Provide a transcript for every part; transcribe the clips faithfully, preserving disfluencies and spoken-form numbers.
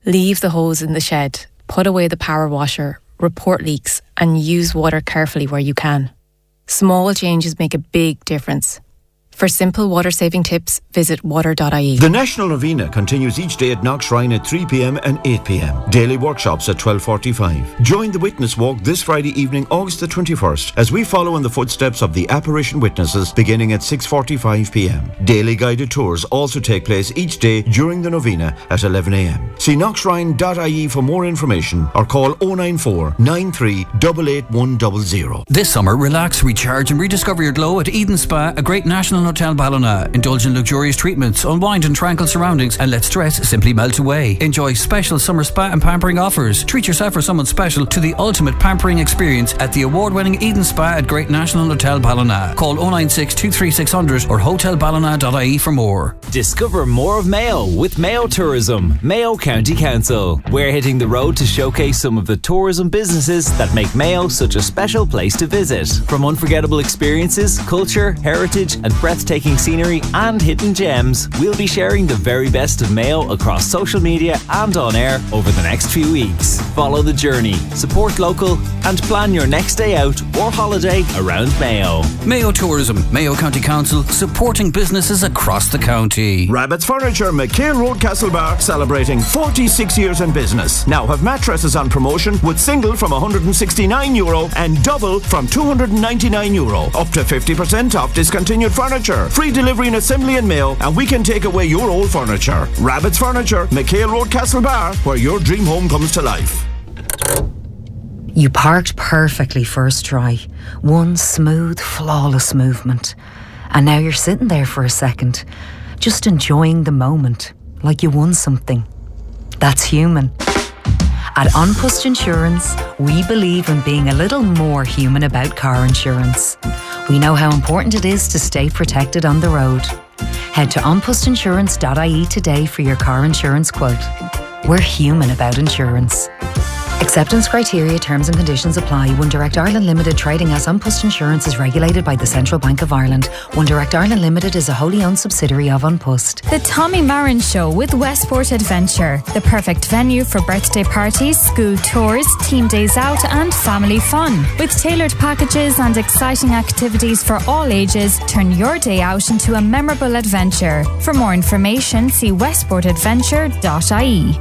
Leave the hose in the shed, put away the power washer, report leaks and use water carefully where you can. Small changes make a big difference. For simple water-saving tips, visit water dot I E. The National Novena continues each day at Knock Shrine at three p m and eight p m. Daily workshops at twelve forty-five. Join the Witness Walk this Friday evening, August the twenty-first, as we follow in the footsteps of the apparition witnesses beginning at six forty-five p m. Daily guided tours also take place each day during the Novena at eleven a m. See knock shrine dot I E for more information or call oh nine four, nine three eight eight one zero zero. This summer, relax, recharge and rediscover your glow at Eden Spa, a great national Hotel Ballina. Indulge in luxurious treatments, unwind in tranquil surroundings and let stress simply melt away. Enjoy special summer spa and pampering offers. Treat yourself or someone special to the ultimate pampering experience at the award-winning Eden Spa at Great National Hotel Ballina. Call oh nine six, two three six zero zero or hotel ballina dot I E for more. Discover more of Mayo with Mayo Tourism, Mayo County Council. We're hitting the road to showcase some of the tourism businesses that make Mayo such a special place to visit. From unforgettable experiences, culture, heritage and breathtaking scenery and hidden gems, we'll be sharing the very best of Mayo across social media and on air over the next few weeks. Follow the journey, support local and plan your next day out or holiday around Mayo. Mayo Tourism, Mayo County Council, supporting businesses across the county. Rabbit's Furniture, McHale Road, Castlebar, celebrating forty-six years in business. Now have mattresses on promotion with single from one hundred sixty-nine euro and double from two hundred ninety-nine euro. Up to fifty percent off discontinued furniture. Free delivery and assembly in Mayo, and we can take away your old furniture. Rabbit's Furniture, McHale Road, Castlebar, where your dream home comes to life. You parked perfectly first try. One smooth, flawless movement. And now you're sitting there for a second, just enjoying the moment, like you won something. That's human. At An Post Insurance, we believe in being a little more human about car insurance. We know how important it is to stay protected on the road. Head to an post insurance dot I E today for your car insurance quote. We're human about insurance. Acceptance criteria, terms and conditions apply. One Direct Ireland Limited, trading as An Post Insurance, is regulated by the Central Bank of Ireland. One Direct Ireland Limited is a wholly owned subsidiary of An Post. The Tommy Marin Show with Westport Adventure. The perfect venue for birthday parties, school tours, team days out and family fun. With tailored packages and exciting activities for all ages, turn your day out into a memorable adventure. For more information, see westport adventure dot I E.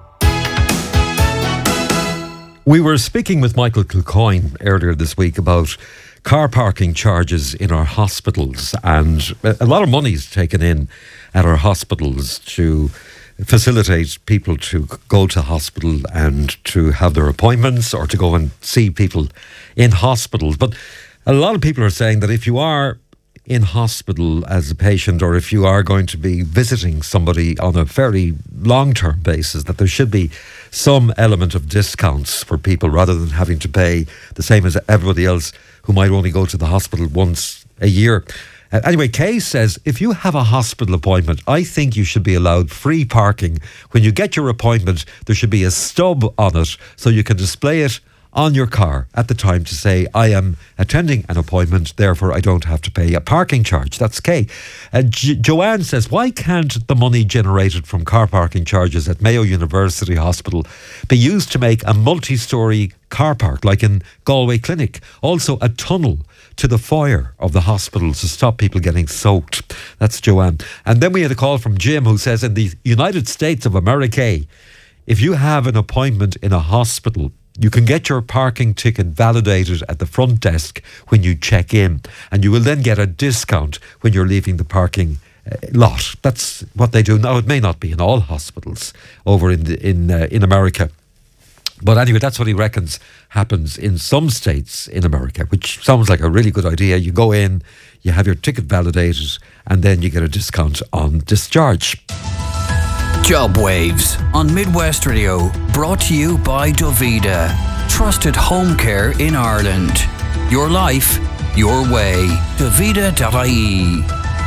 We were speaking with Michael Kilcoyne earlier this week about car parking charges in our hospitals, and a lot of money is taken in at our hospitals to facilitate people to go to hospital and to have their appointments or to go and see people in hospitals. But a lot of people are saying that if you are in hospital as a patient, or if you are going to be visiting somebody on a fairly long-term basis, that there should be some element of discounts for people rather than having to pay the same as everybody else who might only go to the hospital once a year. Uh, anyway, Kay says, if you have a hospital appointment, I think you should be allowed free parking. When you get your appointment, there should be a stub on it so you can display it on your car at the time to say, I am attending an appointment, therefore I don't have to pay a parking charge. That's Kay. Uh, J- Joanne says, why can't the money generated from car parking charges at Mayo University Hospital be used to make a multi-storey car park like in Galway Clinic? Also a tunnel to the foyer of the hospital to stop people getting soaked. That's Joanne. And then we had a call from Jim who says, in the United States of America, if you have an appointment in a hospital, you can get your parking ticket validated at the front desk when you check in, and you will then get a discount when you're leaving the parking uh, lot. That's what they do now. It may not be in all hospitals over in the, in uh, in America, but anyway, that's what he reckons happens in some states in America, which sounds like a really good idea. You go in, you have your ticket validated, and then you get a discount on discharge. Job Waves on Midwest Radio, brought to you by Dovida. Trusted home care in Ireland. Your life, your way. Dovida dot I E.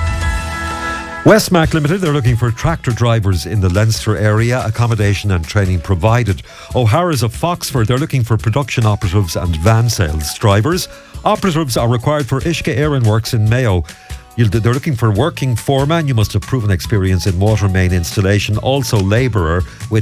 Westmac Limited, they're looking for tractor drivers in the Leinster area, accommodation and training provided. O'Hara's of Foxford, they're looking for production operatives and van sales drivers. Operatives are required for Ishka Aaron Works in Mayo. You'll, they're looking for working foreman. You must have proven experience in water main installation. Also labourer with